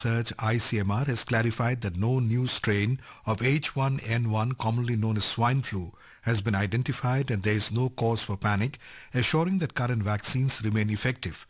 Research ICMR has clarified that no new strain of H1N1, commonly known as swine flu, has been identified and there is no cause for panic, assuring that current vaccines remain effective.